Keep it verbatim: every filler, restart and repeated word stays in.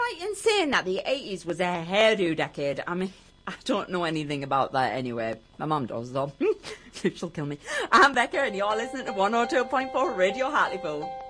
right in saying that the eighties was a hairdo decade? I mean, I don't know anything about that anyway. My mum does, though. She'll kill me. I'm Becca, and you're listening to one oh two point four Radio Hartlepool.